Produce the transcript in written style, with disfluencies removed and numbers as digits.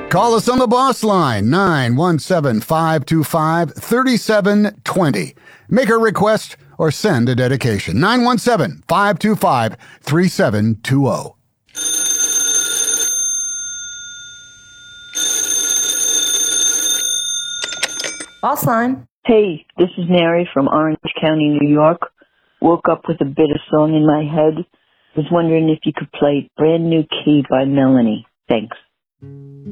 Call us on the boss line, 917-525-3720. Make a request or send a dedication, 917-525-3720. Boss line. Hey, this is Mary from Orange County, New York. Woke up with a bit of song in my head. Was wondering if you could play Brand New Key by Melanie. Thanks.